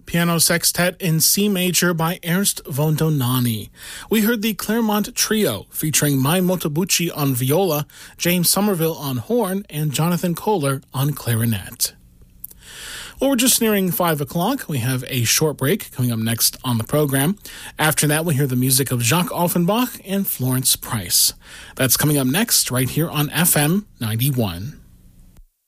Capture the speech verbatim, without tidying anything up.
Piano Sextet in C Major by Ernst von Donani. We heard the Claremont Trio featuring Mai Motobuchi on viola, James Somerville on horn, and Jonathan Kohler on clarinet. Well, we're just nearing five o'clock. We have a short break coming up next on the program. After that, we'll hear the music of Jacques Offenbach and Florence Price. That's coming up next right here on F M ninety-one.